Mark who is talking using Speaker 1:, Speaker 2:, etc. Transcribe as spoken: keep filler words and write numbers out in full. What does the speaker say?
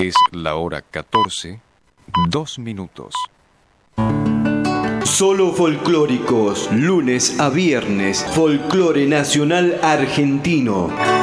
Speaker 1: Es la hora catorce, dos minutos.
Speaker 2: Solo folclóricos, lunes a viernes, folclore nacional argentino.